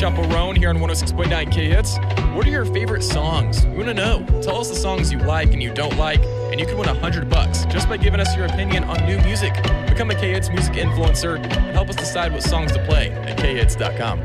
Chaperone here on 106.9 K-Hits. What are your favorite songs? We want to know. Tell us the songs you like and you don't like, and you can win $100 just by giving us your opinion on new music. Become a K-Hits music influencer and help us decide what songs to play at khits.com.